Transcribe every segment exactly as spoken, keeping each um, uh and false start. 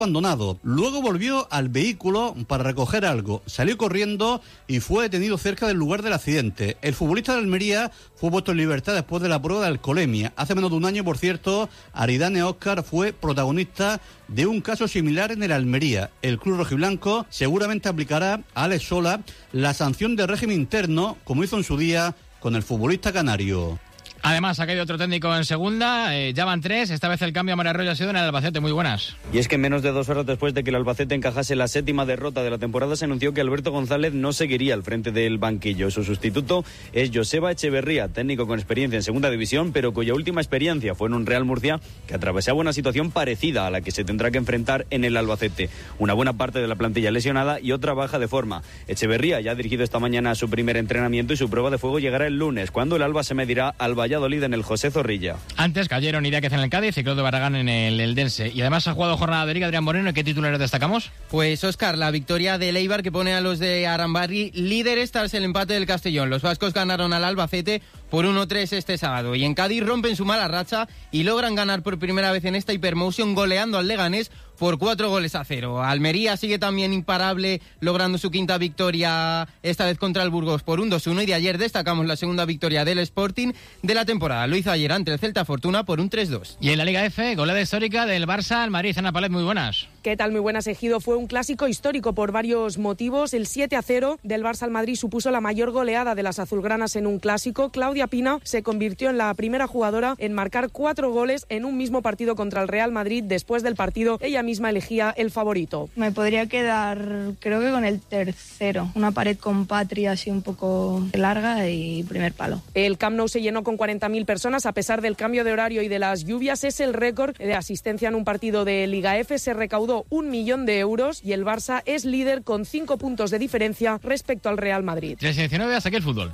abandonado. Luego volvió al vehículo para recoger algo, salió corriendo y fue detenido cerca del lugar del accidente. El futbolista de Almería fue puesto en libertad después de la prueba de alcoholemia. Hace menos de un año, por cierto, Aridane Óscar fue protagonista de un caso similar en el Almería. El club rojiblanco seguramente aplicará a Alex Sola la sanción de régimen interno, como hizo en su día con el futbolista canario. Además, ha caído otro técnico en segunda, eh, ya van tres, esta vez el cambio a María Arroyo ha sido en el Albacete. Muy buenas. Y es que menos de dos horas después de que el Albacete encajase la séptima derrota de la temporada, se anunció que Alberto González no seguiría al frente del banquillo. Su sustituto es Joseba Echeverría, técnico con experiencia en segunda división, pero cuya última experiencia fue en un Real Murcia que atravesaba una situación parecida a la que se tendrá que enfrentar en el Albacete. Una buena parte de la plantilla lesionada y otra baja de forma. Echeverría ya ha dirigido esta mañana su primer entrenamiento y su prueba de fuego llegará el lunes, cuando el Alba se medirá al Valladolid en el José Zorrilla. Antes cayeron Idiáquez en el Cádiz y Claudio Barragán en el Eldense. Y además ha jugado jornada de Liga Adrián Moreno. ¿Y qué titulares destacamos? Pues Óscar, la victoria del Eibar que pone a los de Arambarri líderes tras el empate del Castellón. Los vascos ganaron al Albacete por uno tres este sábado. Y en Cádiz rompen su mala racha y logran ganar por primera vez en esta Hypermotion goleando al Leganés por cuatro goles a cero. Almería sigue también imparable, logrando su quinta victoria, esta vez contra el Burgos por un dos uno. Y de ayer destacamos la segunda victoria del Sporting de la temporada. Lo hizo ayer ante el Celta Fortuna por un tres dos. Y en la Liga F, goleada histórica del Barça al Madrid. Ana Palet, muy buenas. ¿Qué tal? Muy buenas, Ejido. Fue un clásico histórico por varios motivos. El siete a cero del Barça al Madrid supuso la mayor goleada de las azulgranas en un clásico. Claudia Pina se convirtió en la primera jugadora en marcar cuatro goles en un mismo partido contra el Real Madrid. Después del partido, ella misma elegía el favorito. Me podría quedar, creo que con el tercero. Una pared con Patria así un poco larga y primer palo. El Camp Nou se llenó con cuarenta mil personas a pesar del cambio de horario y de las lluvias. Es el récord de asistencia en un partido de Liga F. Se recaudó un millón de euros y el Barça es líder con cinco puntos de diferencia respecto al Real Madrid. tres diecinueve, hasta aquí el fútbol.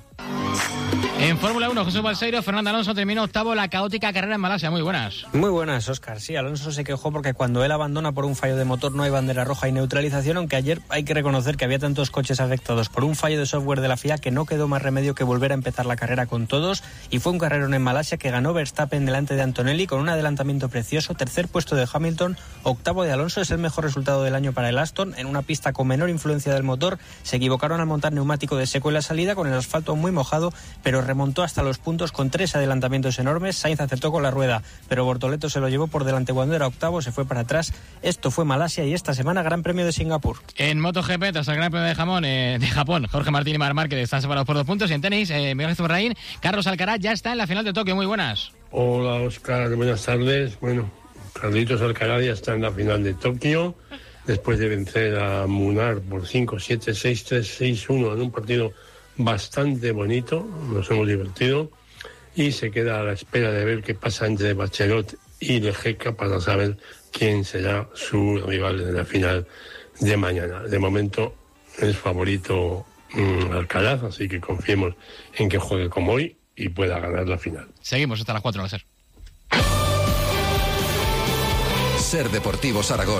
En Fórmula uno, Jesús Balseiro, Fernando Alonso terminó octavo la caótica carrera en Malasia. Muy buenas. Muy buenas, Óscar. Sí, Alonso se quejó porque cuando él abandona por un fallo de motor no hay bandera roja y neutralización, aunque ayer hay que reconocer que había tantos coches afectados por un fallo de software de la F I A que no quedó más remedio que volver a empezar la carrera con todos, y fue un carrerón en Malasia que ganó Verstappen delante de Antonelli con un adelantamiento precioso, tercer puesto de Hamilton, octavo de Alonso. Es el mejor resultado del año para el Aston, en una pista con menor influencia del motor. Se equivocaron al montar neumático de seco en la salida con el asfalto muy mojado, pero remontó hasta los puntos con tres adelantamientos enormes. Sainz acertó con la rueda, pero Bortoleto se lo llevó por delante cuando era octavo, se fue para atrás. Esto fue Malasia y esta semana Gran Premio de Singapur. En MotoGP, tras el Gran Premio de, Jamón, eh, de Japón, Jorge Martín y Marc Márquez están separados por dos puntos. Y en tenis, eh, Miguel Zurraín, Carlos Alcaraz ya está en la final de Tokio. Muy buenas. Hola, Óscar, buenas tardes. Bueno, Carlitos Alcaraz ya está en la final de Tokio, después de vencer a Munar por cinco siete, seis tres, seis uno en un partido bastante bonito. Nos hemos divertido y se queda a la espera de ver qué pasa entre Bachelot y Lejeca para saber quién será su rival en la final de mañana. De momento es favorito mmm, Alcaraz, así que confiemos en que juegue como hoy y pueda ganar la final. Seguimos hasta las cuatro, va a ser. Ser Deportivos Aragón.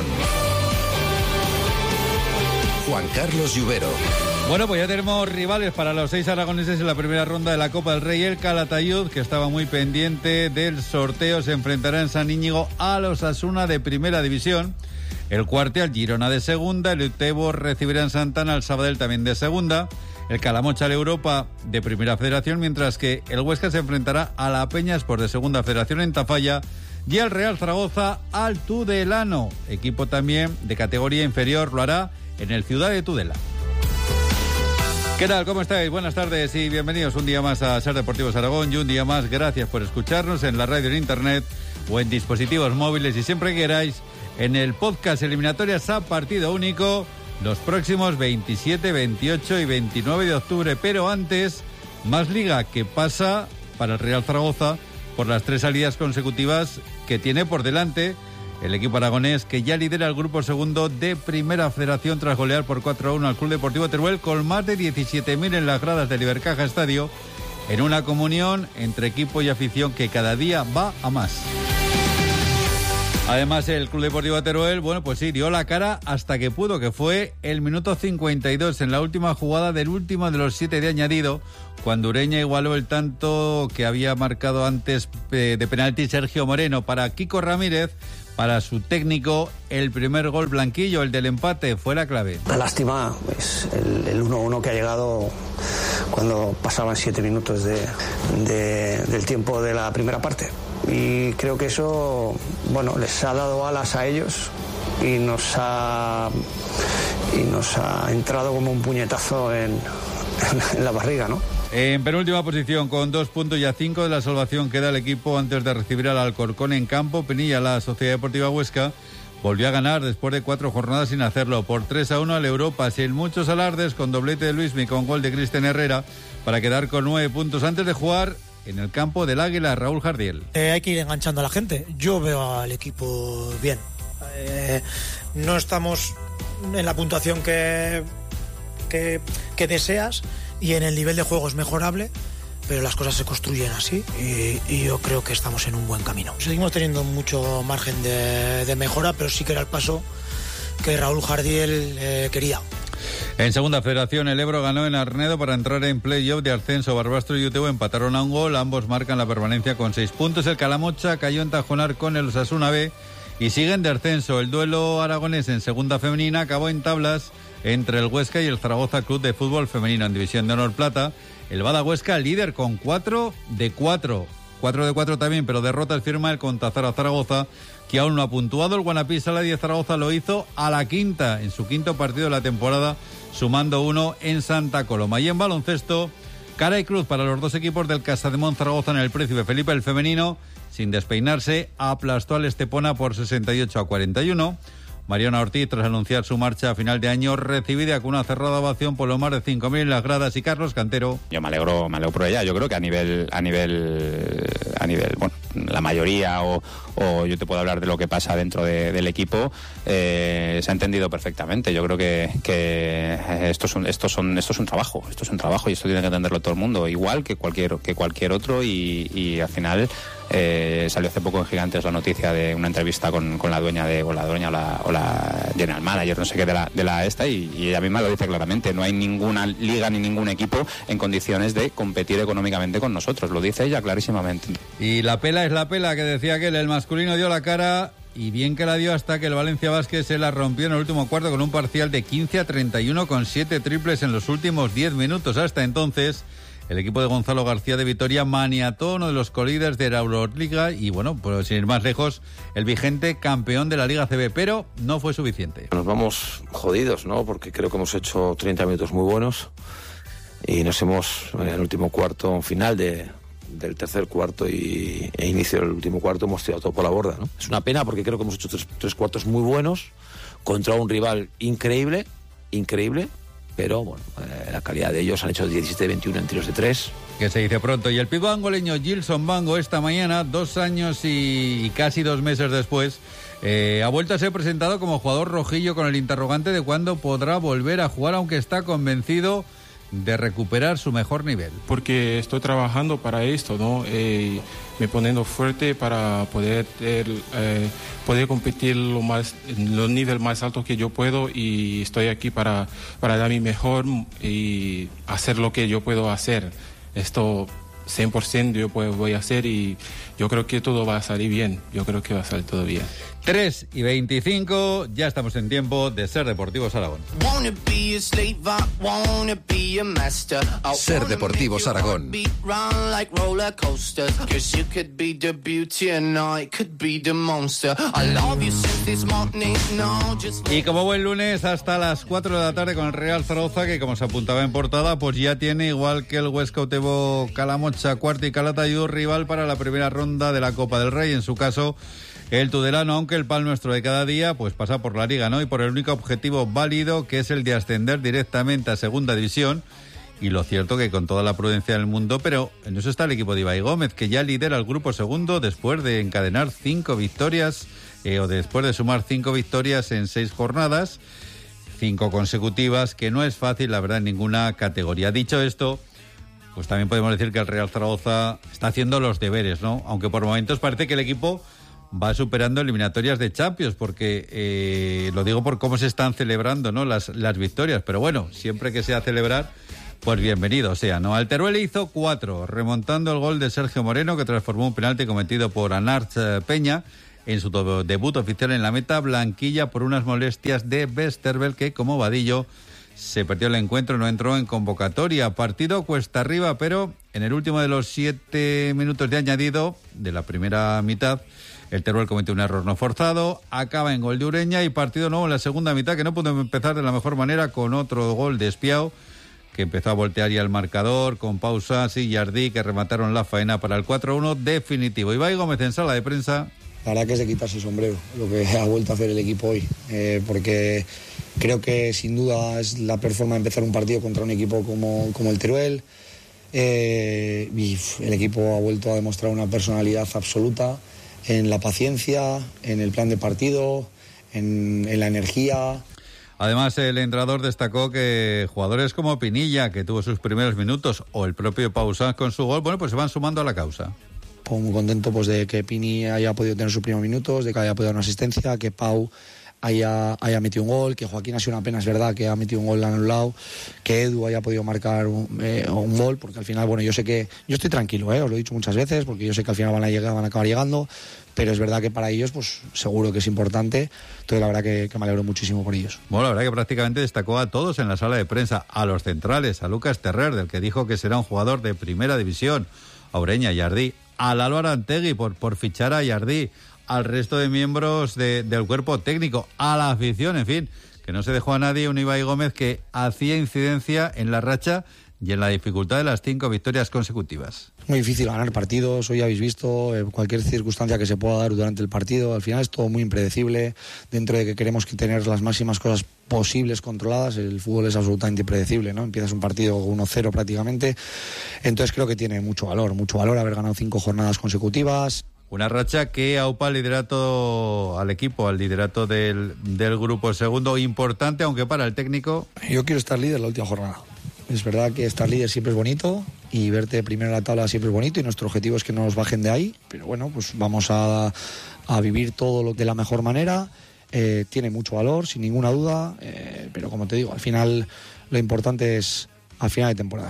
Juan Carlos Lluvero. Bueno, pues ya tenemos rivales para los seis aragoneses en la primera ronda de la Copa del Rey. El Calatayud, que estaba muy pendiente del sorteo, se enfrentará en San Íñigo a los Osasuna de Primera División. El Cuartel Girona de Segunda. El Utebo recibirá en Santana al Sabadell también de Segunda. El Calamocha al Europa de Primera Federación, mientras que el Huesca se enfrentará a la Peñaspor de Segunda Federación en Tafalla y el Real Zaragoza al Tudelano. Equipo también de categoría inferior lo hará en el Ciudad de Tudela. ¿Qué tal? ¿Cómo estáis? Buenas tardes y bienvenidos un día más a Ser Deportivos Aragón, y un día más gracias por escucharnos en la radio, en internet o en dispositivos móviles, y siempre que queráis en el podcast Eliminatorias a Partido Único los próximos veintisiete, veintiocho y veintinueve de octubre. Pero antes, más liga que pasa para el Real Zaragoza por las tres salidas consecutivas que tiene por delante el equipo aragonés, que ya lidera el grupo segundo de Primera Federación tras golear por cuatro a uno al Club Deportivo Teruel, con más de diecisiete mil en las gradas del Ibercaja Estadio, en una comunión entre equipo y afición que cada día va a más. Además, el Club Deportivo Teruel, bueno, pues sí, dio la cara hasta que pudo, que fue el minuto cincuenta y dos, en la última jugada del último de los siete de añadido, cuando Ureña igualó el tanto que había marcado antes eh, de penalti Sergio Moreno para Kiko Ramírez, Para su técnico, el primer gol blanquillo, el del empate, fue la clave. La lástima es el, el uno uno que ha llegado cuando pasaban siete minutos de, de, del tiempo de la primera parte. Y creo que eso, bueno, les ha dado alas a ellos y nos ha, y nos ha entrado como un puñetazo en, en, en la barriga, ¿no? En penúltima posición, con dos puntos y a cinco de la salvación, queda el equipo antes de recibir al Alcorcón en campo. Penilla, la Sociedad Deportiva Huesca, volvió a ganar después de cuatro jornadas sin hacerlo, por tres a uno al Europa, sin muchos alardes, con doblete de Luismi, con gol de Cristian Herrera, para quedar con nueve puntos antes de jugar en el campo del Águila. Raúl Jardiel. Eh, hay que ir enganchando a la gente. Yo veo al equipo bien. Eh, no estamos en la puntuación que, que, que deseas, y en el nivel de juego es mejorable, pero las cosas se construyen así y, y yo creo que estamos en un buen camino. Seguimos teniendo mucho margen de, de mejora, pero sí que era el paso que Raúl Jardiel eh, quería. En segunda federación, el Ebro ganó en Arnedo para entrar en playoff de ascenso. Barbastro y Utebo empataron a un gol, ambos marcan la permanencia con seis puntos. El Calamocha cayó en Tajonar con el Osasuna B y siguen de ascenso. El duelo aragonés en segunda femenina acabó en tablas entre el Huesca y el Zaragoza Club de Fútbol Femenino. En división de honor plata, el Bada Huesca líder con cuatro de cuatro. cuatro de cuatro también, pero derrotas firma el Contazara Zaragoza, que aún no ha puntuado. El Guanapí Sala diez Zaragoza lo hizo a la quinta, en su quinto partido de la temporada, sumando uno en Santa Coloma. Y en baloncesto, cara y cruz para los dos equipos del Casademón Zaragoza en el Príncipe Felipe. El femenino, sin despeinarse, aplastó al Estepona por sesenta y ocho a cuarenta y uno. Mariona Ortiz, tras anunciar su marcha a final de año, recibida con una cerrada ovación por los más de cinco mil en las gradas. Y Carlos Cantero. Yo me alegro, me alegro por ella. Yo creo que a nivel, a nivel, a nivel, bueno, la mayoría o, o yo te puedo hablar de lo que pasa dentro de, del equipo, eh, se ha entendido perfectamente. Yo creo que, que esto es un, esto son, esto es un trabajo, esto es un trabajo y esto tiene que entenderlo todo el mundo, igual que cualquier, que cualquier otro y, y al final. Eh, salió hace poco en Gigantes la noticia de una entrevista con, con la dueña de o la dueña o la, o la general manager, no sé qué, de la, de la esta y, y ella misma lo dice claramente. No hay ninguna liga ni ningún equipo en condiciones de competir económicamente con nosotros, lo dice ella clarísimamente. Y la pela es la pela, que decía que el masculino dio la cara y bien que la dio, hasta que el Valencia Basket se la rompió en el último cuarto con un parcial de quince a treinta y uno con siete triples en los últimos diez minutos. Hasta entonces el equipo de Gonzalo García de Vitoria maniató uno de los colíderes de la Euroliga y, bueno, pues sin ir más lejos, el vigente campeón de la Liga C B, pero no fue suficiente. Nos vamos jodidos, ¿no? Porque creo que hemos hecho treinta minutos muy buenos y nos hemos, en el último cuarto, final de, del tercer cuarto y, e inicio del último cuarto, hemos tirado todo por la borda, ¿no? Es una pena porque creo que hemos hecho tres, tres cuartos muy buenos contra un rival increíble, increíble. Pero, bueno, eh, la calidad de ellos, han hecho diecisiete de veintiuno en tiros de tres. Que se dice pronto. Y el pivo angoleño Gilson Bango esta mañana, dos años y, y casi dos meses después, eh, ha vuelto a ser presentado como jugador rojillo con el interrogante de cuándo podrá volver a jugar, aunque está convencido de recuperar su mejor nivel. Porque estoy trabajando para esto, ¿no? Eh, me poniendo fuerte para poder eh, poder competir lo más los niveles más altos que yo puedo y estoy aquí para para dar mi mejor y hacer lo que yo puedo hacer. Esto cien por ciento yo puedo, voy a hacer y yo creo que todo va a salir bien. Yo creo que va a salir todo bien. tres y veinticinco, ya estamos en tiempo de Ser Deportivos Aragón. Ser Deportivos Aragón. Y como buen lunes, hasta las cuatro de la tarde con el Real Zaragoza, que como se apuntaba en portada, pues ya tiene, igual que el Huesca Utebo Calamocha, Cuarto y Calatayud, rival para la primera ronda de la Copa del Rey. En su caso, el Tudelano, aunque el pan nuestro de cada día, pues pasa por la Liga, ¿no? Y por el único objetivo válido, que es el de ascender directamente a Segunda División. Y lo cierto que con toda la prudencia del mundo, pero en eso está el equipo de Ibai Gómez, que ya lidera el grupo segundo después de encadenar cinco victorias, eh, o después de sumar cinco victorias en seis jornadas, cinco consecutivas, que no es fácil, la verdad, en ninguna categoría. Dicho esto, pues también podemos decir que el Real Zaragoza está haciendo los deberes, ¿no? Aunque por momentos parece que el equipo va superando eliminatorias de Champions, porque eh, lo digo por cómo se están celebrando, ¿no? Las, las victorias, pero bueno, siempre que sea celebrar, pues bienvenido sea, ¿no? Al Teruel hizo cuatro, remontando el gol de Sergio Moreno, que transformó un penalti cometido por Anarch Peña en su debut oficial en la meta blanquilla por unas molestias de Westerveld, que como Vadillo se perdió el encuentro, no entró en convocatoria. Partido cuesta arriba, pero en el último de los siete minutos de añadido de la primera mitad, el Teruel cometió un error no forzado, acaba en gol de Ureña y partido nuevo en la segunda mitad, que no pudo empezar de la mejor manera, con otro gol de Espiao, que empezó a voltear ya el marcador, con pausas, y Jardí, que remataron la faena para el cuatro uno definitivo. Ibai Gómez en sala de prensa. La verdad que es de quitarse el sombrero lo que ha vuelto a hacer el equipo hoy, eh, porque creo que sin duda es la peor forma de empezar un partido contra un equipo como, como el Teruel. Eh, y el equipo ha vuelto a demostrar una personalidad absoluta en la paciencia, en el plan de partido, en, en la energía. Además, el entrenador destacó que jugadores como Pinilla, que tuvo sus primeros minutos, o el propio Pau Sanz con su gol, bueno, pues se van sumando a la causa. Pues muy contento pues de que Pini haya podido tener sus primeros minutos, de que haya podido dar una asistencia, que Pau haya, haya metido un gol, que Joaquín ha sido una pena, es verdad, que ha metido un gol anulado, que Edu haya podido marcar un, eh, un gol, porque al final, bueno, yo sé que, yo estoy tranquilo, eh, os lo he dicho muchas veces, porque yo sé que al final van a llegar, van a acabar llegando, pero es verdad que para ellos, pues seguro que es importante, entonces la verdad que, que me alegro muchísimo por ellos. Bueno, la verdad que prácticamente destacó a todos en la sala de prensa, a los centrales, a Lucas Terrer, del que dijo que será un jugador de primera división, a Ureña, Jardí, a Lalo Arantegui por, por fichar a Jardí, al resto de miembros de, del cuerpo técnico, a la afición, en fin, que no se dejó a nadie un Ibai Gómez que hacía incidencia en la racha y en la dificultad de las cinco victorias consecutivas. Muy difícil ganar partidos, hoy habéis visto eh, cualquier circunstancia que se pueda dar durante el partido, al final es todo muy impredecible, dentro de que queremos que tener las máximas cosas posibles controladas, el fútbol es absolutamente impredecible, ¿no? Empiezas un partido uno cero prácticamente, entonces creo que tiene mucho valor, mucho valor haber ganado cinco jornadas consecutivas. Una racha que aupa al liderato, al equipo, al liderato del, del grupo segundo, importante, aunque para el técnico. Yo quiero estar líder en la última jornada. Es verdad que estar líder siempre es bonito y verte primero en la tabla siempre es bonito y nuestro objetivo es que no nos bajen de ahí, pero bueno, pues vamos a, a vivir todo lo de la mejor manera. Eh, tiene mucho valor, sin ninguna duda, eh, pero como te digo, al final lo importante es al final de temporada.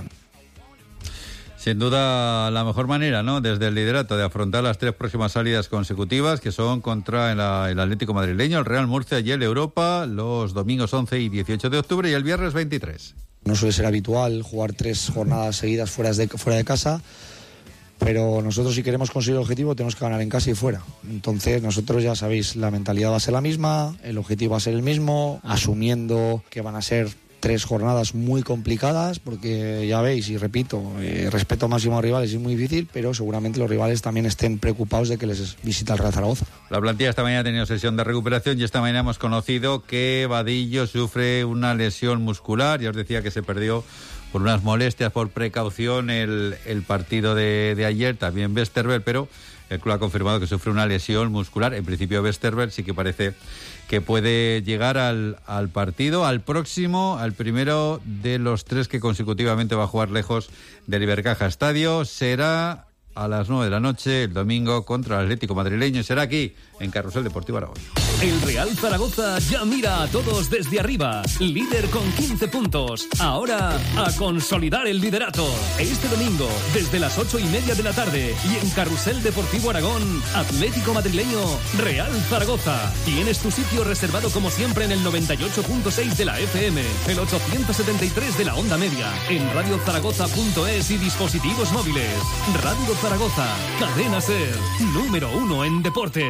Sin duda la mejor manera, ¿no?, desde el liderato, de afrontar las tres próximas salidas consecutivas, que son contra el, el Atlético madrileño, el Real Murcia y el Europa, los domingos once y dieciocho de octubre y el viernes veintitrés. No suele ser habitual jugar tres jornadas seguidas fuera de, fuera de casa, pero nosotros, si queremos conseguir el objetivo, tenemos que ganar en casa y fuera. Entonces nosotros, ya sabéis, la mentalidad va a ser la misma, el objetivo va a ser el mismo, asumiendo que van a ser tres jornadas muy complicadas, porque ya veis, y repito, eh, respeto máximo a rivales, es muy difícil, pero seguramente los rivales también estén preocupados de que les visita el Real Zaragoza. La plantilla esta mañana ha tenido sesión de recuperación y esta mañana hemos conocido que Vadillo sufre una lesión muscular. Ya os decía que se perdió por unas molestias, por precaución, el, el partido de, de ayer, también Westerveld, pero el club ha confirmado que sufre una lesión muscular. En principio Westerveld sí que parece que puede llegar al, al partido, al próximo, al primero de los tres que consecutivamente va a jugar lejos del Ibercaja Estadio. Será a las nueve de la noche el domingo contra el Atlético madrileño. Será aquí, en Carrusel Deportivo Aragón. El Real Zaragoza ya mira a todos desde arriba. Líder con quince puntos. Ahora a consolidar el liderato. Este domingo, desde las ocho y media de la tarde. Y en Carrusel Deportivo Aragón, Atlético madrileño, Real Zaragoza. Tienes tu sitio reservado como siempre en el noventa y ocho punto seis de la F M, el ochocientos setenta y tres de la onda media, en radio zaragoza punto es y dispositivos móviles. Radio Zaragoza, cadena SER, número uno en deporte.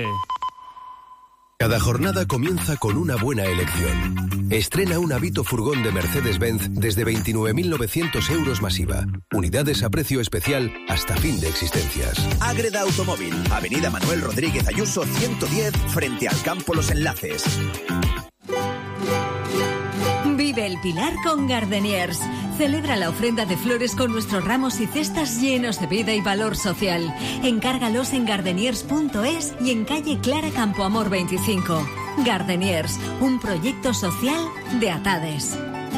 Cada jornada comienza con una buena elección. Estrena un Avito furgón de Mercedes-Benz desde veintinueve mil novecientos euros masiva. Unidades a precio especial hasta fin de existencias. Ágreda Automóvil, Avenida Manuel Rodríguez Ayuso ciento diez, frente al Campo Los Enlaces. Vive el Pilar con Gardeniers. Celebra la ofrenda de flores con nuestros ramos y cestas llenos de vida y valor social. Encárgalos en gardeniers punto es y en calle Clara Campoamor veinticinco. Gardeniers, un proyecto social de Atades.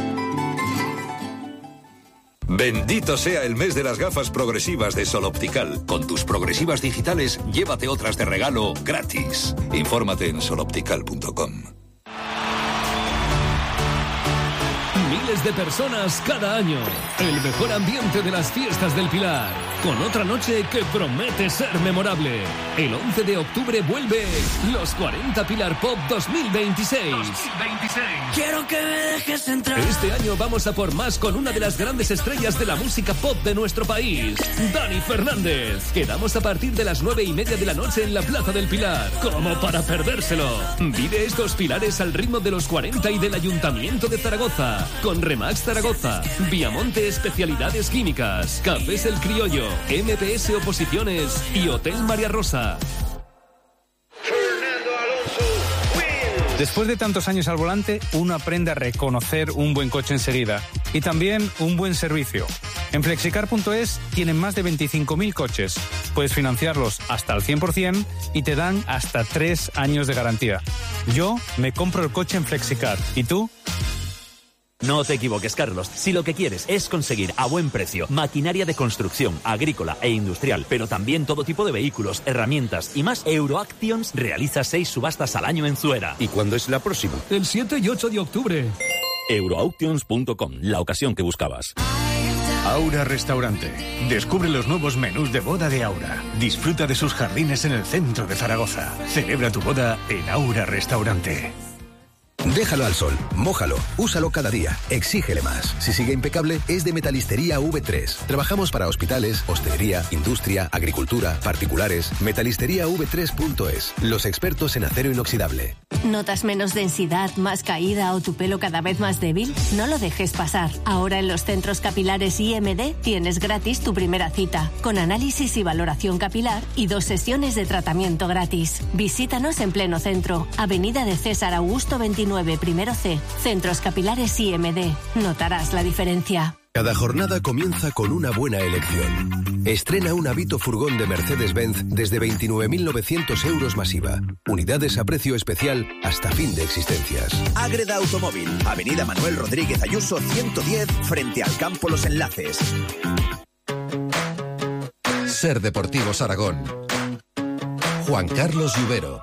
Bendito sea el mes de las gafas progresivas de Sol Optical. Con tus progresivas digitales, llévate otras de regalo gratis. Infórmate en sol optical punto com. miles de personas cada año. El mejor ambiente de las fiestas del Pilar, con otra noche que promete ser memorable. El once de octubre vuelve los cuarenta Pilar Pop dos mil veintiséis. dos mil veintiséis. Quiero que me dejes entrar. Este año vamos a por más con una de las grandes estrellas de la música pop de nuestro país, Dani Fernández. Quedamos a partir de las nueve y media de la noche en la Plaza del Pilar, como para perdérselo. Vive estos pilares al ritmo de los cuarenta y del Ayuntamiento de Zaragoza, con Remax Zaragoza, Viamonte Especialidades Químicas, Cafés El Criollo, M P S Oposiciones y Hotel María Rosa. Después de tantos años al volante, uno aprende a reconocer un buen coche enseguida y también un buen servicio. En flexicar punto es tienen más de veinticinco mil coches. Puedes financiarlos hasta el cien por ciento y te dan hasta tres años de garantía. Yo me compro el coche en Flexicar. ¿Y tú? No te equivoques, Carlos. Si lo que quieres es conseguir a buen precio maquinaria de construcción, agrícola e industrial, pero también todo tipo de vehículos, herramientas y más, Euroactions realiza seis subastas al año en Zuera. ¿Y cuándo es la próxima? El siete y ocho de octubre. Euroauctions punto com, la ocasión que buscabas. Aura Restaurante. Descubre los nuevos menús de boda de Aura. Disfruta de sus jardines en el centro de Zaragoza. Celebra tu boda en Aura Restaurante. Déjalo al sol, mójalo, úsalo cada día, exígele más. Si sigue impecable, es de Metalistería V tres. Trabajamos para hospitales, hostelería, industria, agricultura, particulares. Metalistería V tres punto es. Los expertos en acero inoxidable. ¿Notas menos densidad, más caída o tu pelo cada vez más débil? No lo dejes pasar. Ahora en los centros capilares I M D tienes gratis tu primera cita, con análisis y valoración capilar y dos sesiones de tratamiento gratis. Visítanos en pleno centro, Avenida de César Augusto veintinueve, primero C, Centros Capilares I M D. Notarás la diferencia. Cada jornada comienza con una buena elección. Estrena un Avito furgón de Mercedes-Benz desde veintinueve mil novecientos euros masiva. Unidades a precio especial hasta fin de existencias. Ágreda Automóvil, Avenida Manuel Rodríguez Ayuso ciento diez, frente al Campo Los Enlaces. Ser Deportivos Aragón. Juan Carlos Lluvero.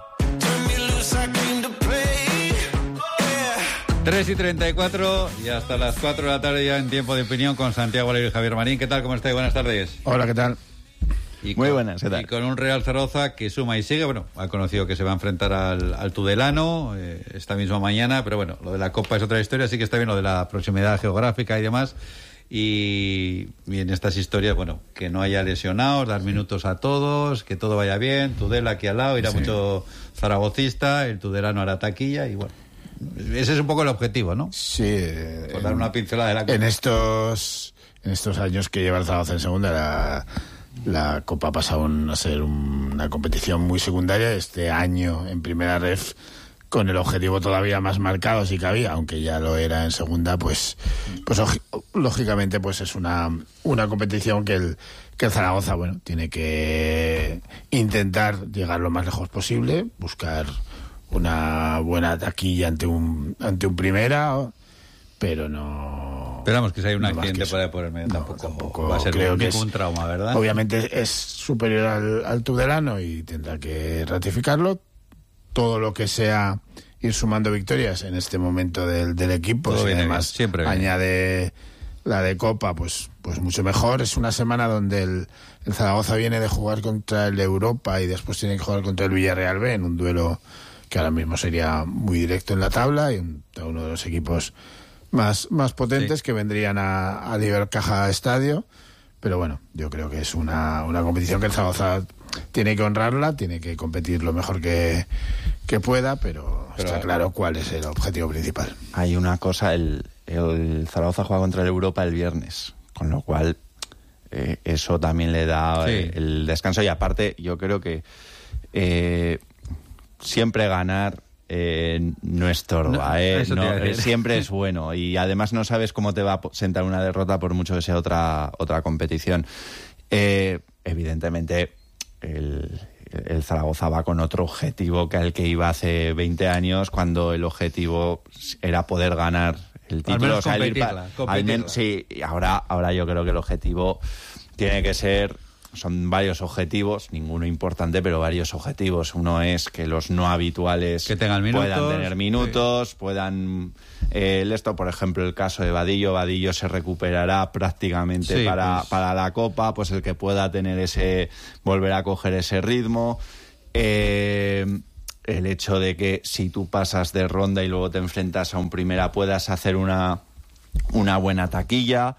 tres y treinta y cuatro y hasta las cuatro de la tarde ya en Tiempo de Opinión con Santiago Valero y Javier Marín. ¿Qué tal? ¿Cómo estáis? Buenas tardes. Hola, ¿qué tal? Y Muy con, buenas, ¿qué tal? Y con un Real Zaragoza que suma y sigue. Bueno, ha conocido que se va a enfrentar al, al Tudelano eh, esta misma mañana, pero bueno, lo de la Copa es otra historia, sí que está bien lo de la proximidad geográfica y demás. Y, y en estas historias, bueno, que no haya lesionados, dar minutos a todos, que todo vaya bien. Tudela aquí al lado, irá sí. mucho zaragocista, el Tudelano hará taquilla y bueno. Ese es un poco el objetivo, ¿no? Sí. Por dar una pincelada de la Copa. En estos, en estos años que lleva el Zaragoza en segunda, la, la Copa ha pasado a ser un, una competición muy secundaria. Este año en primera ref, con el objetivo todavía más marcado, sí que había, aunque ya lo era en segunda, pues, pues lógicamente pues es una, una competición que el, que el Zaragoza, bueno, tiene que intentar llegar lo más lejos posible, buscar una buena taquilla ante un ante un primera, pero no. Esperamos que si hay un no accidente por ahí por el medio, no, tampoco, tampoco va a ser creo que es, un trauma, ¿verdad? Obviamente es superior al, al Tudelano y tendrá que ratificarlo. Todo lo que sea ir sumando victorias en este momento del, del equipo, y además siempre añade la de Copa, pues pues mucho mejor. Es una semana donde el, el Zaragoza viene de jugar contra el Europa y después tiene que jugar contra el Villarreal B en un duelo que ahora mismo sería muy directo en la tabla y un, uno de los equipos más, más potentes sí. que vendrían a, a Ibercaja Estadio. Pero bueno, yo creo que es una, una competición que el Zaragoza tiene que honrarla, tiene que competir lo mejor que, que pueda, pero, pero está claro cuál es el objetivo principal. Hay una cosa, el, el Zaragoza juega contra el Europa el viernes, con lo cual eh, eso también le da sí. el, el descanso y aparte yo creo que eh, siempre ganar eh, no estorba, no, eh, no, eh, siempre es bueno y además no sabes cómo te va a sentar una derrota por mucho que sea otra otra competición. Eh, evidentemente el, el Zaragoza va con otro objetivo que el que iba hace veinte años, cuando el objetivo era poder ganar el título. Al menos o sea, competirla, pa, competirla. Al menos, sí, ahora, ahora yo creo que el objetivo tiene que ser son varios objetivos, ninguno importante, pero varios objetivos. Uno es que los no habituales que tengan minutos, puedan tener minutos, sí. puedan... Eh, esto, por ejemplo, el caso de Vadillo. Vadillo se recuperará prácticamente sí, para, pues... para la Copa, pues el que pueda tener ese... volver a coger ese ritmo. Eh, el hecho de que si tú pasas de ronda y luego te enfrentas a un primera puedas hacer una, una buena taquilla,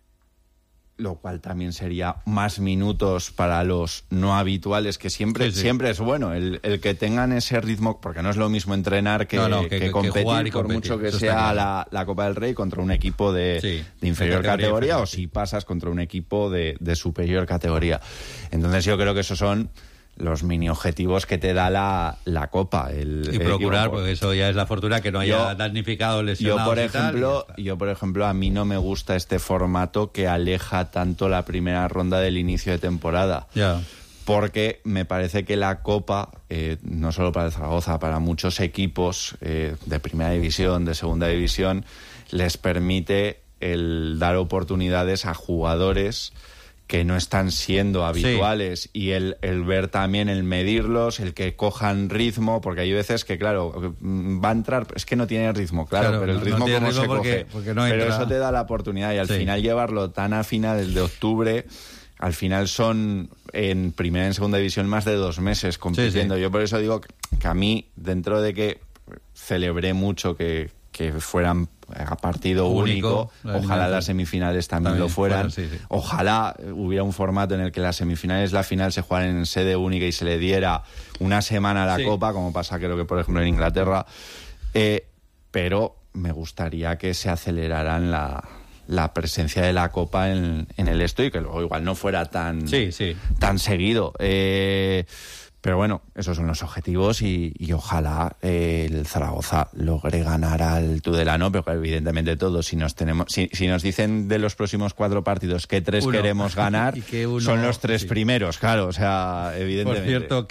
lo cual también sería más minutos para los no habituales, que siempre, sí, sí. siempre es bueno el, el que tengan ese ritmo, porque no es lo mismo entrenar que, no, no, que, que, que competir, que jugar y por competir. mucho que Eso sea la, la Copa del Rey contra un equipo de, sí, de inferior de categoría, categoría o si pasas contra un equipo de, de superior categoría. Entonces yo creo que esos son los mini objetivos que te da la, la Copa. El, y el procurar, equipo, porque eso ya es la fortuna, que no haya yo, damnificado, lesionados yo por y ejemplo, tal, y yo por ejemplo, a mí no me gusta este formato que aleja tanto la primera ronda del inicio de temporada. Ya. Porque me parece que la Copa, eh, no solo para el Zaragoza, para muchos equipos eh, de primera división, de segunda división, les permite el dar oportunidades a jugadores que no están siendo habituales, sí. y el, el ver también, el medirlos, el que cojan ritmo, porque hay veces que, claro, va a entrar, es que no tiene ritmo, claro, claro pero el ritmo no, no cómo se porque, coge, porque no pero eso te da la oportunidad, y al sí. final llevarlo tan a finales de octubre, al final son en primera y en segunda división más de dos meses compitiendo. Sí, sí. Yo por eso digo que a mí, dentro de que celebré mucho que que fueran a partido único, único ojalá las semifinales también, también lo fueran, fuera, sí, sí. ojalá hubiera un formato en el que las semifinales, la final se jugaran en sede única y se le diera una semana a la sí. Copa, como pasa creo que por ejemplo en Inglaterra, eh, pero me gustaría que se aceleraran la, la presencia de la Copa en, en el esto, y que luego igual no fuera tan, sí, sí. tan seguido. Eh, Pero bueno, esos son los objetivos, y, y ojalá eh, el Zaragoza logre ganar al Tudelano, pero evidentemente todos, si nos tenemos, si, si nos dicen de los próximos cuatro partidos que tres uno. queremos ganar, que uno, son los tres sí. primeros, claro, o sea, evidentemente. Por cierto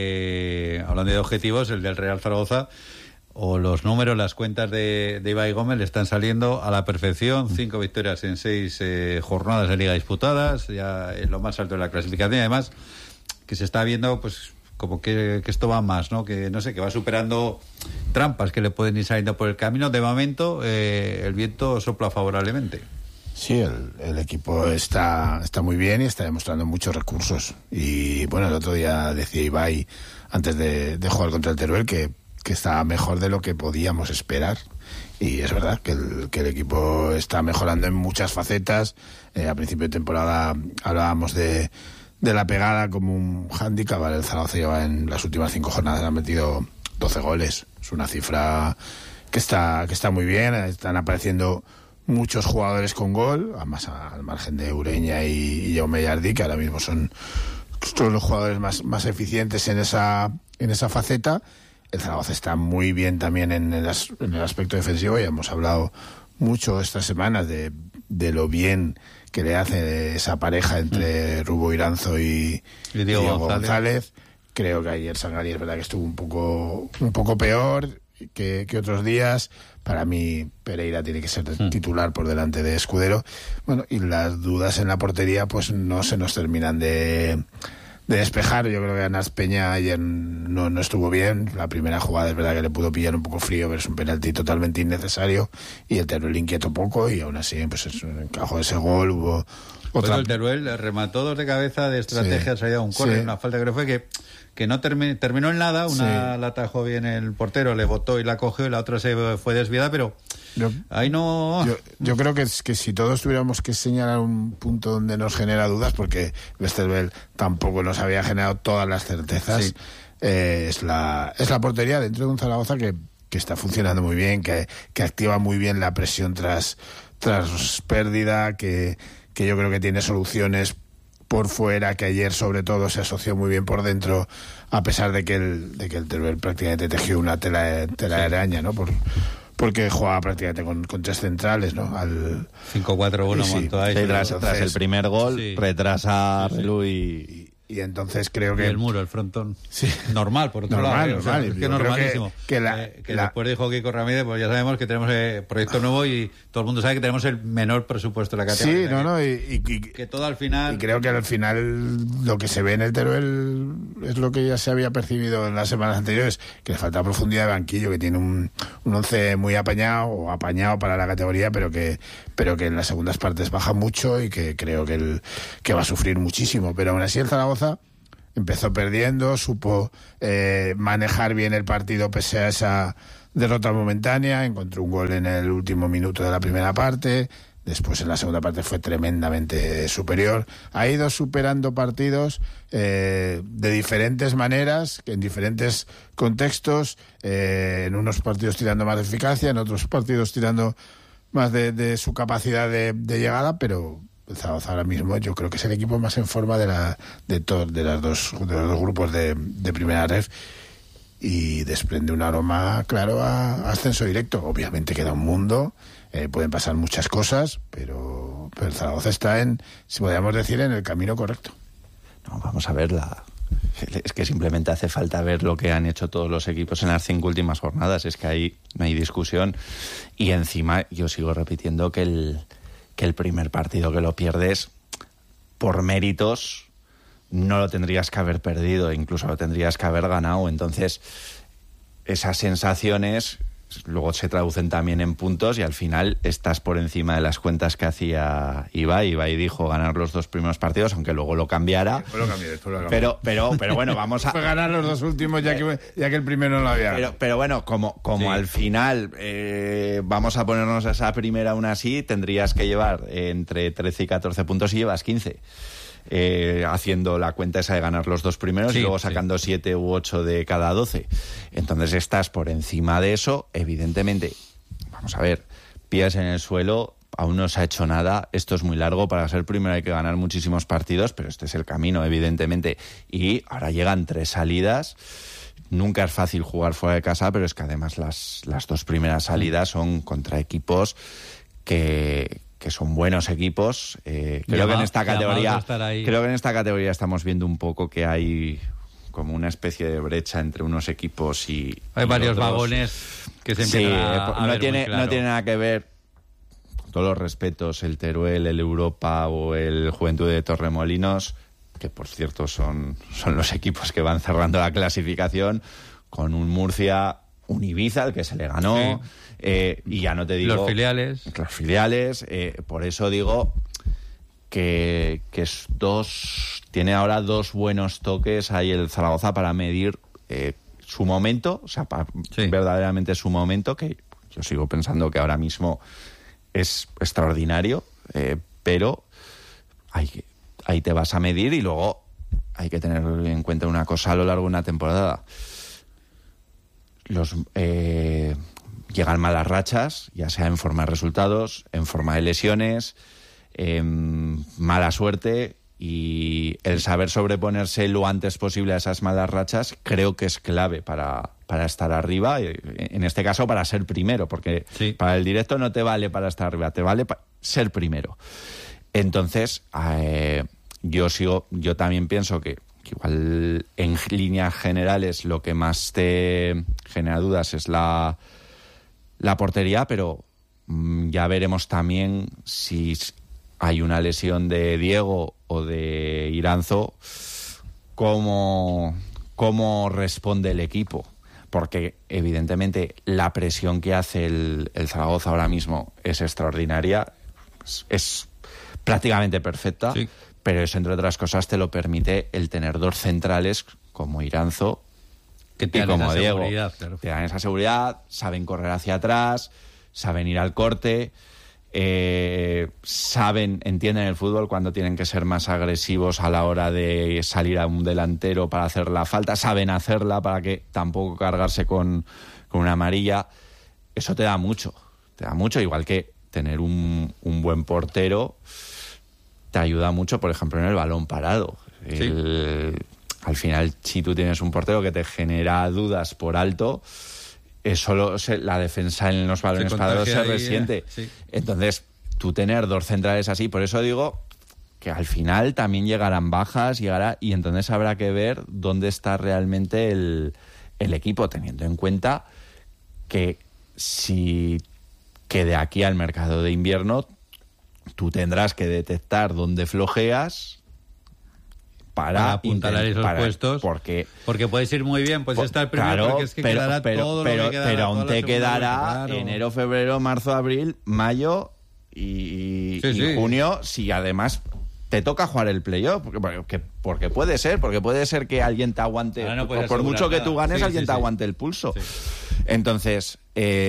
que, hablando de objetivos, el del Real Zaragoza, o los números, las cuentas de, de Ibai Gómez le están saliendo a la perfección. Cinco victorias en seis eh, jornadas de liga disputadas, ya en lo más alto de la clasificación, y además que se está viendo, pues, como que, que esto va más, ¿no? Que no sé, que va superando trampas que le pueden ir saliendo por el camino. De momento, eh, el viento sopla favorablemente. Sí, el, el equipo está, está muy bien y está demostrando muchos recursos. Y bueno, el otro día decía Ibai, antes de, de jugar contra el Teruel, que, que está mejor de lo que podíamos esperar. Y es verdad que el, que el equipo está mejorando en muchas facetas. Eh, a principio de temporada hablábamos de de la pegada como un hándicap. El Zaragoza lleva en las últimas cinco jornadas, ha metido doce goles. Es una cifra que está que está muy bien. Están apareciendo muchos jugadores con gol, además al margen de Ureña y, y Jaume Jardí, que ahora mismo son todos los jugadores más, más eficientes en esa en esa faceta. El Zaragoza está muy bien también en el, en el aspecto defensivo. Ya hemos hablado mucho estas semanas de, de lo bien que le hace esa pareja entre Rubo Iranzo y, y Diego, Diego González. González. Creo que ayer Sangali es verdad que estuvo un poco un poco peor que, que otros días. Para mí Pereira tiene que ser titular por delante de Escudero. Bueno, y las dudas en la portería pues no se nos terminan de, de despejar. Yo creo que Anas Peña ayer no, no estuvo bien. La primera jugada es verdad que le pudo pillar un poco frío, pero es un penalti totalmente innecesario, y el Teruel inquietó poco, y aún así pues encajó ese gol. Hubo otra... Pues el Teruel remató dos de cabeza de estrategia, sí, salía un córner, sí. Una falta que fue que que no termi- terminó en nada. Una sí. La atajó bien el portero, le botó y la cogió, y la otra se fue desviada, pero yo, ahí no... Yo, yo creo que, es que si todos tuviéramos que señalar un punto donde nos genera dudas, porque Westerveld tampoco nos había generado todas las certezas, sí. eh, es la es la portería dentro de un Zaragoza que, que está funcionando muy bien, que, que activa muy bien la presión tras, tras pérdida, que, que yo creo que tiene soluciones por fuera, que ayer sobre todo se asoció muy bien por dentro, a pesar de que el de que el Teruel prácticamente tejió una tela de, tela sí. de araña, ¿no? Por, porque jugaba prácticamente con, con tres centrales, ¿no? Al cinco cuatro uno sí, montó ahí. Sí, tras, tras el primer gol, sí. retrasa sí, sí. Relú y, y entonces creo que... Y el muro, el frontón. Sí. Normal, por otro normal, lado. Normal, normal. ¿eh? O sea, es que normalísimo. Que, que, la, eh, que la... después dijo Kiko Ramírez, pues ya sabemos que tenemos eh, proyecto nuevo y todo el mundo sabe que tenemos el menor presupuesto de la categoría. Sí, no, no, y, y, y... Que todo al final... Y creo que al final lo que se ve en el Teruel es lo que ya se había percibido en las semanas anteriores, que le falta profundidad de banquillo, que tiene un, un once muy apañado, o apañado para la categoría, pero que, pero que en las segundas partes baja mucho y que creo que, el, que va a sufrir muchísimo. Pero aún así el Zaragoza empezó perdiendo, supo eh, manejar bien el partido pese a esa derrota momentánea, encontró un gol en el último minuto de la primera parte, después en la segunda parte fue tremendamente superior, ha ido superando partidos eh, de diferentes maneras, en diferentes contextos, eh, en unos partidos tirando más de eficacia, en otros partidos tirando más de, de su capacidad de, de llegada, pero el Zaragoza ahora mismo yo creo que es el equipo más en forma de la de todos de las dos de los dos grupos de, de primera ref, y desprende un aroma claro a, a ascenso directo. Obviamente queda un mundo, eh, pueden pasar muchas cosas, pero, pero el Zaragoza está en, si podríamos decir, en el camino correcto. No, vamos a verla. Es que simplemente hace falta ver lo que han hecho todos los equipos en las cinco últimas jornadas. Es que ahí no hay discusión. Y encima yo sigo repitiendo que el que el primer partido que lo pierdes por méritos no lo tendrías que haber perdido, incluso lo tendrías que haber ganado. Entonces esas sensaciones luego se traducen también en puntos y al final estás por encima de las cuentas que hacía Ibai. Ibai dijo ganar los dos primeros partidos, aunque luego lo cambiara. Después lo cambié, después lo cambié. Pero, pero, pero bueno, vamos a... Fue ganar los dos últimos ya que, ya que el primero no lo había. Pero, pero bueno, como, como sí. Al final eh, vamos a ponernos a esa primera aún así, tendrías que llevar entre trece y catorce puntos y llevas quince. Eh, haciendo la cuenta esa de ganar los dos primeros sí, y luego sacando sí. siete u ocho de cada doce. Entonces estás por encima de eso. Evidentemente, vamos a ver, pies en el suelo, aún no se ha hecho nada. Esto es muy largo. Para ser primero hay que ganar muchísimos partidos, pero este es el camino, evidentemente. Y ahora llegan tres salidas. Nunca es fácil jugar fuera de casa, pero es que además las, las dos primeras salidas son contra equipos que... que son buenos equipos. Eh, creo que en esta categoría creo que en esta categoría estamos viendo un poco que hay como una especie de brecha entre unos equipos y hay y varios otros. Vagones que se empiezan sí, a, a no ver tiene muy claro. no tiene nada que ver, con todos los respetos, el Teruel, el Europa o el Juventud de Torremolinos, que por cierto son son los equipos que van cerrando la clasificación, con un Murcia, un Ibiza al que se le ganó. Sí. Eh, y ya no te digo... Los filiales. Los filiales. Eh, por eso digo que, que es dos... Tiene ahora dos buenos toques ahí el Zaragoza para medir eh, su momento, o sea, para, sí. verdaderamente su momento, que yo sigo pensando que ahora mismo es extraordinario, eh, pero hay, ahí te vas a medir y luego hay que tener en cuenta una cosa a lo largo de una temporada. Los... Eh, Llegan malas rachas, ya sea en forma de resultados, en forma de lesiones, eh, mala suerte, y el saber sobreponerse lo antes posible a esas malas rachas creo que es clave para, para estar arriba, en este caso para ser primero, porque sí. para el directo no te vale para estar arriba, te vale para ser primero. Entonces, eh, yo sigo, yo también pienso que, que igual en líneas generales lo que más te genera dudas es la... la portería, pero mmm, ya veremos también si hay una lesión de Diego o de Iranzo, cómo, cómo responde el equipo. Porque evidentemente la presión que hace el, el Zaragoza ahora mismo es extraordinaria, es, es prácticamente perfecta, sí. pero eso, entre otras cosas, te lo permite el tener dos centrales como Iranzo que te dan como esa Diego, seguridad, claro. te dan esa seguridad, saben correr hacia atrás, saben ir al corte, eh, saben, entienden el fútbol cuando tienen que ser más agresivos a la hora de salir a un delantero para hacer la falta, saben hacerla para que tampoco cargarse con, con una amarilla. Eso te da mucho, te da mucho, igual que tener un, un buen portero te ayuda mucho, por ejemplo, en el balón parado. Sí. El, al final, si tú tienes un portero que te genera dudas por alto, es solo la defensa en los balones parados se resiente. Sí. Entonces, tú tener dos centrales así, por eso digo que al final también llegarán bajas, llegará y entonces habrá que ver dónde está realmente el, el equipo, teniendo en cuenta que si que de aquí al mercado de invierno tú tendrás que detectar dónde flojeas para, para apuntalar esos para, puestos, porque porque puedes ir muy bien, puedes estar primero, claro, porque es que pero, quedará pero, todo pero, lo que quedará, pero aún te quedará claro. enero, febrero, marzo, abril, mayo y, sí, y sí. junio, si además te toca jugar el playoff, porque, porque, porque puede ser, porque puede ser que alguien te aguante, no por, por mucho que tú ganes, sí, alguien sí, te sí. aguante el pulso. Sí. Entonces,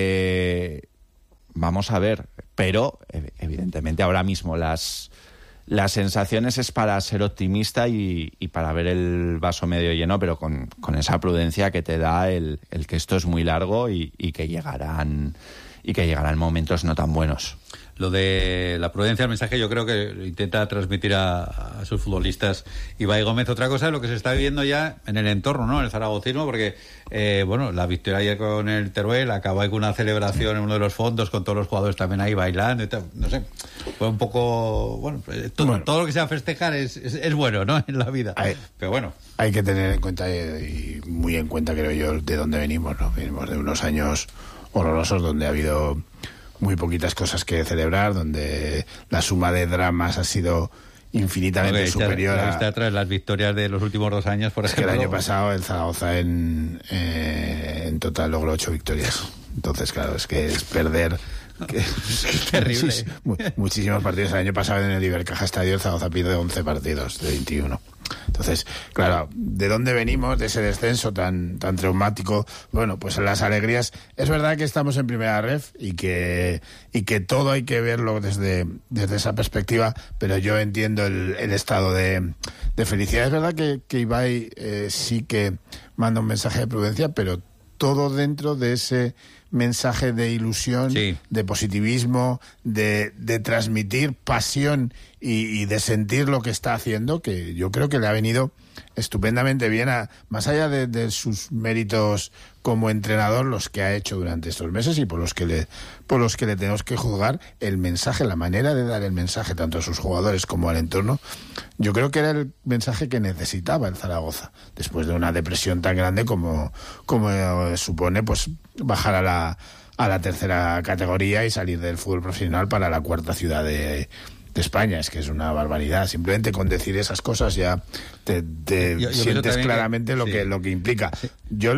eh, vamos a ver, pero evidentemente ahora mismo las, las sensaciones es para ser optimista y, y para ver el vaso medio lleno, pero con, con esa prudencia que te da el, el que esto es muy largo y, y que llegarán y que llegarán momentos no tan buenos. Lo de la prudencia, el mensaje, yo creo que lo intenta transmitir a, a sus futbolistas Ibai Gómez. Otra cosa es lo que se está viviendo ya en el entorno, ¿no? En el zaragocismo, porque, eh, bueno, la victoria ayer con el Teruel acabó ahí con una celebración en uno de los fondos, con todos los jugadores también ahí bailando y tal. No sé, fue un poco, bueno, todo, bueno, todo lo que sea festejar es, es, es bueno, ¿no? En la vida. Hay, pero bueno. Hay que tener en cuenta, y muy en cuenta, creo yo, de dónde venimos, ¿no? Venimos de unos años horrorosos donde ha habido muy poquitas cosas que celebrar, donde la suma de dramas ha sido infinitamente okay, superior a... Está atrás las victorias de los últimos dos años, por es ejemplo. Que el año pasado el Zaragoza en, eh, en total logró ocho victorias. Entonces, claro, es que es perder... Que, es terrible. Muchísimos, muchísimos partidos. El año pasado en el Ibercaja Estadio el Zaragoza pierde once partidos de veintiuno. Entonces, claro, ¿de dónde venimos? De ese descenso tan tan traumático. Bueno, pues en las alegrías. Es verdad que estamos en primera ref y que y que todo hay que verlo desde, desde esa perspectiva, pero yo entiendo el, el estado de, de felicidad. Es verdad que, que Ibai eh, sí que manda un mensaje de prudencia, pero todo dentro de ese mensaje de ilusión, sí. de positivismo, de, de transmitir pasión y, y de sentir lo que está haciendo, que yo creo que le ha venido estupendamente bien, a, más allá de, de sus méritos como entrenador, los que ha hecho durante estos meses y por los que le por los que le tenemos que juzgar, el mensaje, la manera de dar el mensaje tanto a sus jugadores como al entorno, yo creo que era el mensaje que necesitaba el Zaragoza después de una depresión tan grande como como eh, supone pues bajar a la a la tercera categoría y salir del fútbol profesional para la cuarta ciudad de de España. Es que es una barbaridad. Simplemente con decir esas cosas ya te, te yo, yo sientes claramente que, lo sí. que lo que implica. Sí. Yo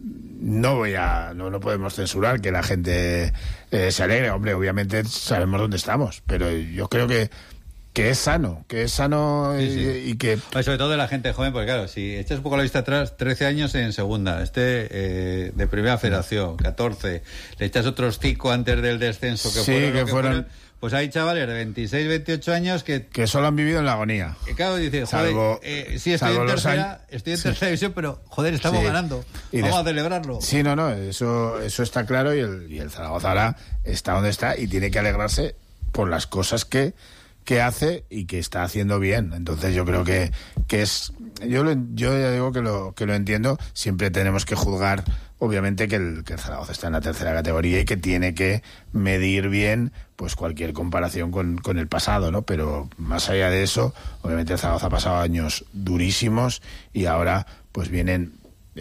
no voy a no, no podemos censurar que la gente eh, se alegre. Hombre, obviamente sabemos dónde estamos, pero yo creo que que es sano, que es sano sí, y, sí. y que... Sobre todo de la gente joven, porque claro, si echas un poco la vista atrás, trece años en segunda, este eh, de primera federación, catorce, le echas otros cinco antes del descenso que sí, fueron... que, que fueron... fueron Pues hay chavales de veintiséis, veintiocho años que... Que solo han vivido en la agonía. Que claro, dice, joder, salvo, eh, sí, estoy en tercera, años... estoy en tercera sí. división, pero joder, estamos sí. ganando. Y Vamos des... a celebrarlo. Sí, no, no, eso eso está claro y el, y el Zaragoza ahora está donde está y tiene que alegrarse por las cosas que, que hace y que está haciendo bien. Entonces yo creo que, que es... Yo, lo, yo ya digo que lo, que lo entiendo. Siempre tenemos que juzgar, obviamente, que el, que el Zaragoza está en la tercera categoría y que tiene que medir bien pues cualquier comparación con, con el pasado, ¿no? Pero más allá de eso, obviamente el Zaragoza ha pasado años durísimos y ahora pues vienen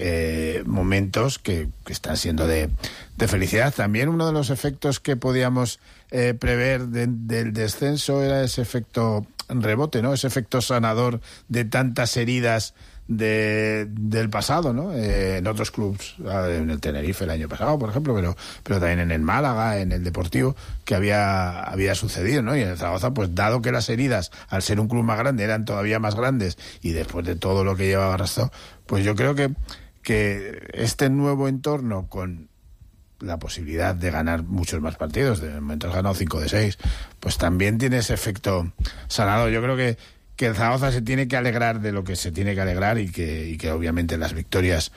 eh, momentos que, que están siendo de, de felicidad. También uno de los efectos que podíamos eh, prever de, del descenso era ese efecto rebote, ¿no? Ese efecto sanador de tantas heridas de del pasado, ¿no? Eh, en otros clubes, en el Tenerife el año pasado, por ejemplo, pero pero también en el Málaga, en el Deportivo, que había había sucedido, ¿no? Y en el Zaragoza, pues dado que las heridas, al ser un club más grande, eran todavía más grandes y después de todo lo que llevaba arrastrado, pues yo creo que que este nuevo entorno con la posibilidad de ganar muchos más partidos, de momento has ganado cinco de seis, pues también tiene ese efecto sanador. Yo creo que que el Zaragoza se tiene que alegrar de lo que se tiene que alegrar y que, y que obviamente las victorias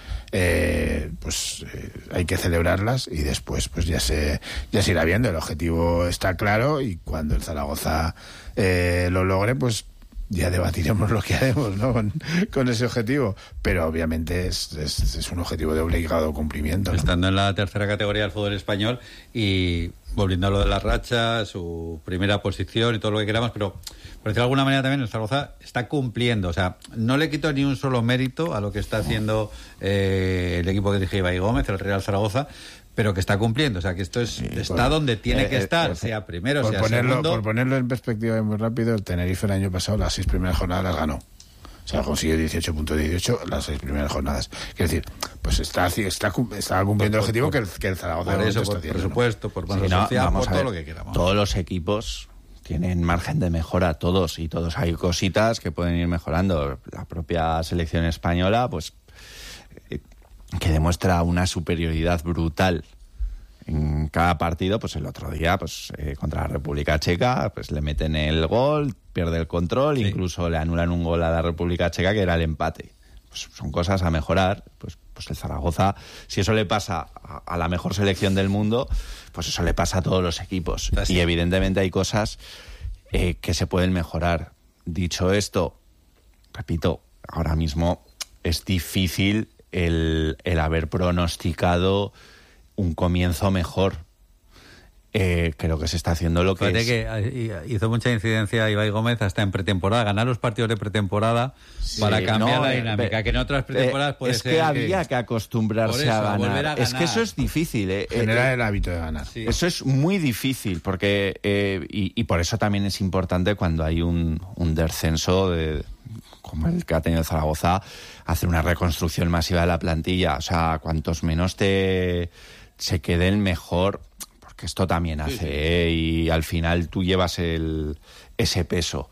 eh, pues eh, hay que celebrarlas y después pues ya se ya se irá viendo. El objetivo está claro y cuando el Zaragoza eh, lo logre, pues ya debatiremos lo que haremos, ¿no? Con, con ese objetivo, pero obviamente es, es, es un objetivo de obligado cumplimiento, ¿no? Estando en la tercera categoría del fútbol español y volviendo a lo de la racha, su primera posición y todo lo que queramos, pero por decirlo de alguna manera también el Zaragoza está cumpliendo, o sea, no le quito ni un solo mérito a lo que está haciendo eh, el equipo que dirige Ibai Gómez, el Real Zaragoza, pero que está cumpliendo, o sea, que esto es sí, está por, donde tiene eh, que estar, eh, sea primero, por sea ponerlo, segundo. Por ponerlo en perspectiva muy rápido, el Tenerife el año pasado las seis primeras jornadas las ganó. O sea, consiguió dieciocho punto dieciocho las seis primeras jornadas. Quiero decir, pues está está, está cumpliendo el objetivo por, que, el, que el Zaragoza por eso, está por haciendo, presupuesto, ¿no? por mano sí, no, social, por todo ver, lo que queramos. Todos los equipos tienen margen de mejora, todos, y todos hay cositas que pueden ir mejorando. La propia selección española, pues, eh, que demuestra una superioridad brutal en cada partido. Pues el otro día, pues eh, contra la República Checa, pues le meten el gol, pierde el control, sí. Incluso le anulan un gol a la República Checa que era el empate. Pues son cosas a mejorar. Pues, pues el Zaragoza, si eso le pasa a, a la mejor selección del mundo, pues eso le pasa a todos los equipos. Así. Y evidentemente hay cosas eh, que se pueden mejorar. Dicho esto, repito, ahora mismo es difícil el, el haber pronosticado un comienzo mejor. Eh, creo que se está haciendo lo que Fíjate es. que hizo mucha incidencia Ibai Gómez hasta en pretemporada, ganar los partidos de pretemporada sí, para cambiar no, la dinámica, eh, que en otras pretemporadas eh, puede es ser que había que, que acostumbrarse eso, a, ganar. A ganar. Es que eso es difícil. Eh, Generar eh, el hábito de ganar. Sí. Eso es muy difícil, porque eh, y, y por eso también es importante cuando hay un, un descenso de, como el que ha tenido Zaragoza, hacer una reconstrucción masiva de la plantilla. O sea, cuantos menos te se queden, mejor. Que esto también hace, sí, sí. ¿eh? Y al final tú llevas el, ese peso.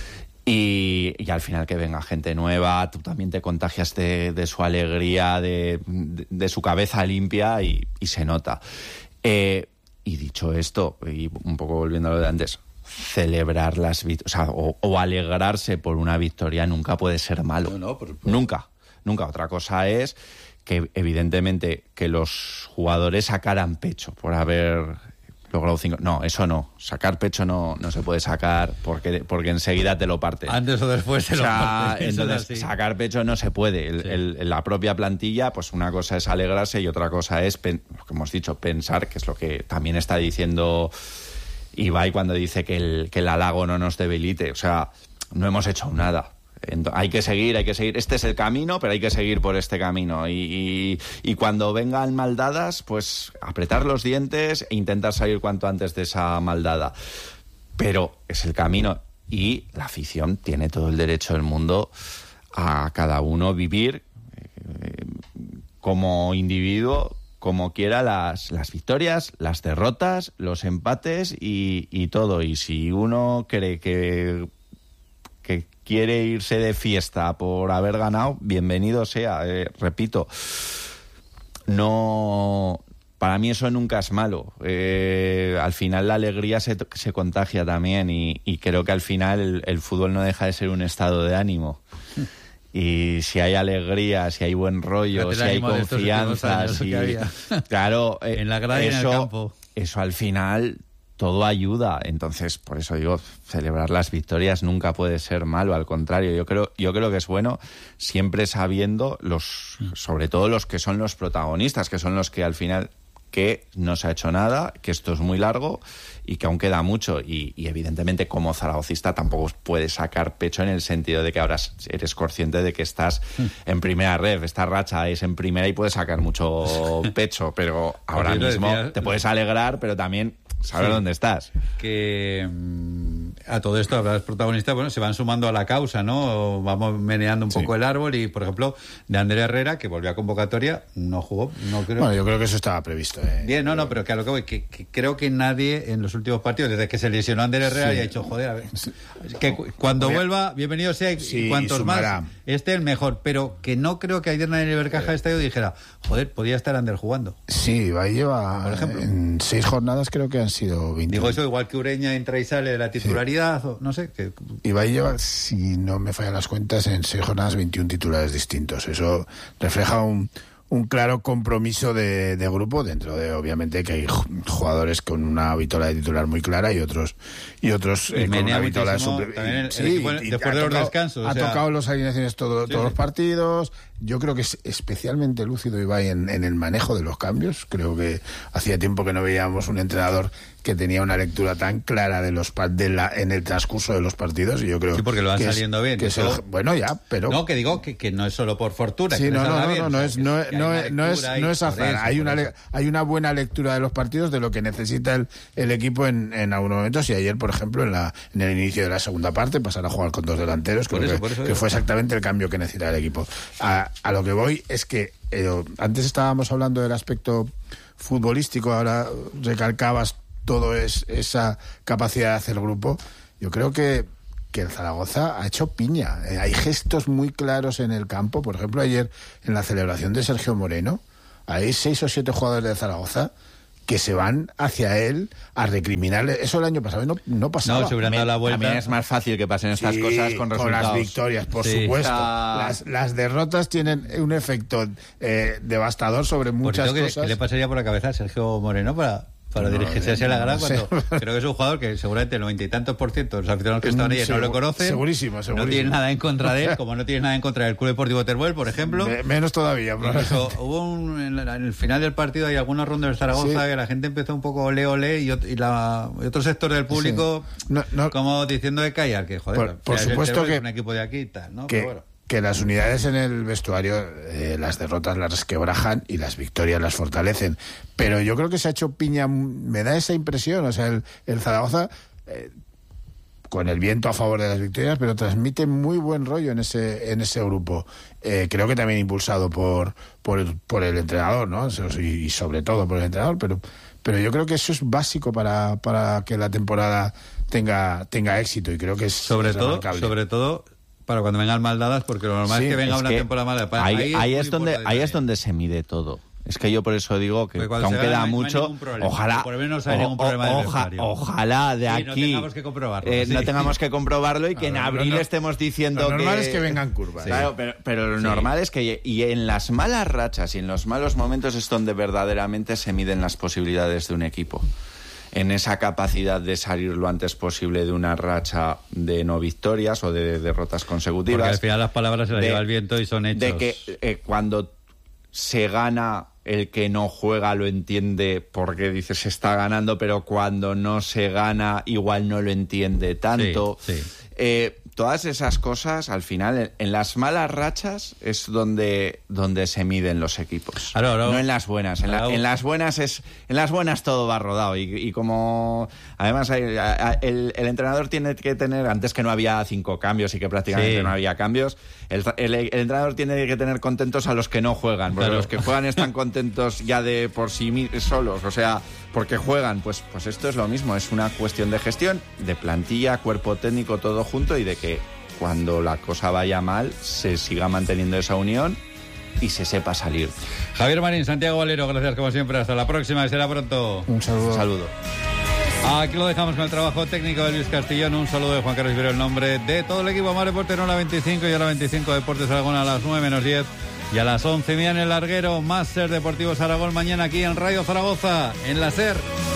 Y, y al final que venga gente nueva, tú también te contagias de, de su alegría, de, de, de su cabeza limpia y, y se nota. Eh, y dicho esto, y un poco volviendo a lo de antes, celebrar las victorias, o sea, o, o alegrarse por una victoria nunca puede ser malo. No, no, por, por... Nunca, nunca. Otra cosa es que evidentemente que los jugadores sacaran pecho por haber logrado cinco. No, eso no. Sacar pecho no, no se puede sacar porque, porque enseguida te lo parten. Antes o después te o sea, lo parten. Entonces, sacar pecho no se puede. El, sí. el, la propia plantilla, pues una cosa es alegrarse y otra cosa es, pen, lo que hemos dicho, pensar, que es lo que también está diciendo Ibai cuando dice que el, que el halago no nos debilite. O sea, no hemos hecho nada. Entonces, hay que seguir, hay que seguir. Este es el camino, pero hay que seguir por este camino. Y, y, y cuando vengan maldadas, pues apretar los dientes e intentar salir cuanto antes de esa maldada. Pero es el camino y la afición tiene todo el derecho del mundo a cada uno vivir eh, como individuo, como quiera, las, las victorias, las derrotas, los empates y, y todo. Y si uno cree que... que quiere irse de fiesta por haber ganado, bienvenido sea. Eh, repito, no, para mí eso nunca es malo. Eh, al final la alegría se, se contagia también y, y creo que al final el, el fútbol no deja de ser un estado de ánimo. Y si hay alegría, si hay buen rollo, si hay confianza, si, claro, eh, en la grada y en el campo. Eso al final todo ayuda. Entonces, por eso digo, celebrar las victorias nunca puede ser malo, al contrario, yo creo, yo creo que es bueno, siempre sabiendo los, sobre todo los que son los protagonistas, que son los que al final, que no se ha hecho nada, que esto es muy largo y que aún queda mucho, y, y evidentemente como zaragocista tampoco puedes sacar pecho en el sentido de que ahora eres consciente de que estás en primera ref, esta racha es en primera y puedes sacar mucho pecho, pero ahora mismo decía, te puedes alegrar, pero también saber sí, dónde estás. Que mmm, a todo esto, los protagonistas, bueno, se van sumando a la causa, ¿no? Vamos meneando un sí. poco el árbol y, por ejemplo, de Ander Herrera, que volvió a convocatoria, no jugó, no creo. Bueno, yo creo que eso estaba previsto. Eh. Bien, no, no, pero que a lo que voy, que, que creo que nadie en los últimos partidos, desde que se lesionó Ander Herrera, sí. ya ha dicho, joder, a ver, que cuando Bien. vuelva, bienvenido sea, y sí, cuantos más, esté el mejor, pero que no creo que ayer nadie en el Bercaja eh. estadio dijera, joder, podía estar Ander jugando. Sí, va lleva, por ejemplo, en seis jornadas creo que han sido veinte. Digo eso, igual que Ureña entra y sale de la titularidad, sí. o no sé. Que... Ibai lleva, si no me fallan las cuentas, en seis jornadas veintiún titulares distintos. Eso refleja un, un claro compromiso de, de grupo, dentro de, obviamente, que hay jugadores con una vitola de titular muy clara y otros y otros y eh, con una vitola de suple... el, sí, el, y, después de los tocado, descansos. Ha o sea... tocado las alineaciones todo, sí, todos sí. los partidos, yo creo que es especialmente lúcido Ibai en, en el manejo de los cambios. Creo que hacía tiempo que no veíamos un entrenador que tenía una lectura tan clara de los de la, en el transcurso de los partidos, y yo creo sí, porque lo van que saliendo es, bien. Que es el, bueno, ya, pero... No, que digo que, que no es solo por fortuna. Sí, que no, no, no, bien, no, no, es, no, no, es, no es no es azar. Eso, hay, una, le, hay una buena lectura de los partidos, de lo que necesita el, el equipo en, en algunos momentos, y ayer, por ejemplo, en, la, en el inicio de la segunda parte, pasar a jugar con dos delanteros, creo eso, que, eso, que fue exactamente el cambio que necesitaba el equipo. A, a lo que voy es que eh, antes estábamos hablando del aspecto futbolístico, ahora recalcabas todo es esa capacidad de hacer grupo. Yo creo que, que el Zaragoza ha hecho piña. Eh, hay gestos muy claros en el campo. Por ejemplo, ayer en la celebración de Sergio Moreno, hay seis o siete jugadores de Zaragoza que se van hacia él a recriminarle. Eso el año pasado no, no pasaba. No, se hubieran dado la vuelta. También es más fácil que pasen estas sí, cosas con resultados. Con las victorias, por sí. supuesto. Las, las derrotas tienen un efecto eh, devastador sobre muchas ¿qué, cosas. ¿Qué le pasaría por la cabeza a Sergio Moreno para...? Para no, dirigirse hacia la grada, no sé. Cuando creo que es un jugador que seguramente el noventa y tantos por ciento de los aficionados que están ahí no lo conocen. Segurísimo, segurísimo. No tienen nada en contra de él, como no tienen nada en contra del Club Deportivo Teruel, por ejemplo. Me, menos todavía. Incluso hubo un, en, la, en el final del partido hay algunos rondas de Zaragoza sí. que la gente empezó un poco ole ole y, y, la, y otro sector del público sí. no, no, como diciendo de callar, que joder, por, por supuesto que es un equipo de aquí y tal, ¿no? Que, Pero bueno. que las unidades en el vestuario, eh, las derrotas las resquebrajan y las victorias las fortalecen. Pero yo creo que se ha hecho piña, me da esa impresión, o sea, el, el Zaragoza, eh, con el viento a favor de las victorias, pero transmite muy buen rollo en ese en ese grupo. Eh, creo que también impulsado por por el, por el entrenador, ¿no? Y, y sobre todo por el entrenador, pero pero yo creo que eso es básico para, para que la temporada tenga tenga éxito, y creo que es sobre es todo remarcable. sobre todo para cuando vengan maldadas, porque lo normal sí, es que venga es una que temporada mala. Para, ahí, ahí, ahí, es es donde, ahí es donde se mide todo. Es que yo por eso digo que, que aún queda no mucho. No problema, ojalá, por lo menos no hay ningún problema o, oja, ojalá de sí, aquí no tengamos que comprobarlo. Eh, sí. No tengamos que comprobarlo y que ver, en abril no, estemos diciendo lo normal que es que vengan curvas. Sí. Claro, pero, pero lo sí. normal es que y en las malas rachas y en los malos momentos es donde verdaderamente se miden las posibilidades de un equipo. En esa capacidad de salir lo antes posible de una racha de no victorias o de derrotas consecutivas. Porque al final las palabras se las de, lleva el viento y son hechos. De que eh, cuando se gana, el que no juega lo entiende porque dice se está ganando, pero cuando no se gana igual no lo entiende tanto. Sí, sí. Eh, todas esas cosas, al final, en, en las malas rachas es donde, donde se miden los equipos. Claro, claro. No en las buenas. En, la, en las buenas es en las buenas todo va rodado. Y, y como además hay, el, el entrenador tiene que tener, antes que no había cinco cambios y que prácticamente sí. no había cambios, el, el, el entrenador tiene que tener contentos a los que no juegan, porque claro. los que juegan están contentos ya de por sí solos, o sea, porque juegan, pues, pues esto es lo mismo, es una cuestión de gestión, de plantilla, cuerpo técnico, todo junto, y de que cuando la cosa vaya mal se siga manteniendo esa unión y se sepa salir. Javier Marín, Santiago Valero, gracias como siempre, hasta la próxima y será pronto. Un saludo. Un saludo. Aquí lo dejamos con el trabajo técnico de Luis Castellón. Un saludo de Juan Carlos Ibero, el nombre de todo el equipo. Mar Deportes, no la veinticinco y a la veinticinco Deportes Aragón a las nueve menos diez. Y a las once, Mía en el larguero, más Ser Deportivos Aragón mañana aquí en Radio Zaragoza, en la SER.